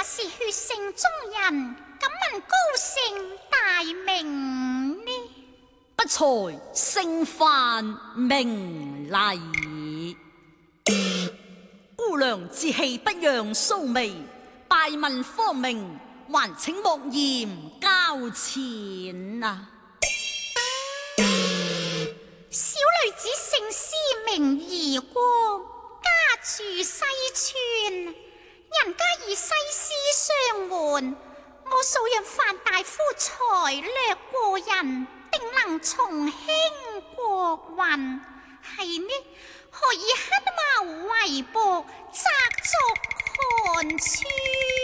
是血性中人，敢問高姓大名呢？ 不才姓范名黎，姑娘志氣不讓蘇眉，拜問芳名，還請莫嫌交錢啊！ 小女子姓施名怡光，家住西川，人家以西施相援，我素讓范大夫才略過人，定能重興國運。係呢，何以黑茅為薄，窄足寒川？